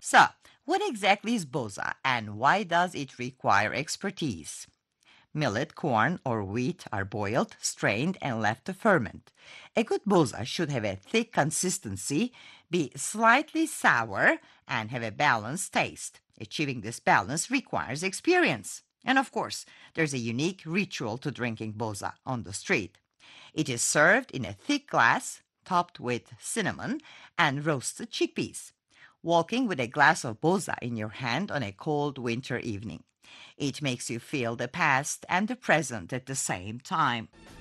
So, what exactly is boza and why does it require expertise? Millet, corn, or wheat are boiled, strained, and left to ferment. A good boza should have a thick consistency, be slightly sour, and have a balanced taste. Achieving this balance requires experience. And of course, there's a unique ritual to drinking boza on the street. It is served in a thick glass, topped with cinnamon and roasted chickpeas. Walking with a glass of boza in your hand on a cold winter evening. It makes you feel the past and the present at the same time.